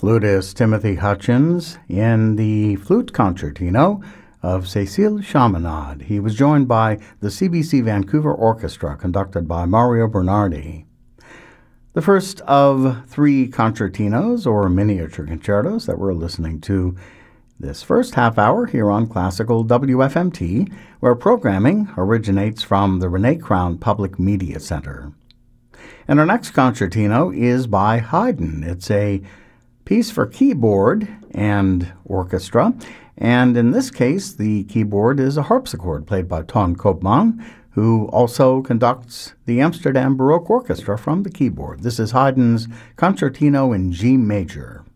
flutist Timothy Hutchins in the flute concertino of Cécile Chaminade. He was joined by the CBC Vancouver Orchestra, conducted by Mario Bernardi. The first of three concertinos, or miniature concertos, that we're listening to this first half hour here on Classical WFMT, where programming originates from the Renee Crown Public Media Center. And our next concertino is by Haydn. It's a piece for keyboard and orchestra, and in this case, the keyboard is a harpsichord played by Ton Koopman, who also conducts the Amsterdam Baroque Orchestra from the keyboard. This is Haydn's Concertino in G major.